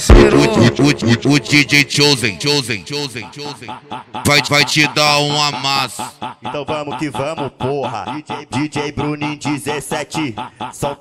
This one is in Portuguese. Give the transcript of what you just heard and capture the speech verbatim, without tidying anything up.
parceiro. O, o, o, o D J Chosen, Chosen, Chosen, Chosen vai, vai te dar um amasso. Então vamos que vamos, porra. D J, D J Bruninho dezessete. Solta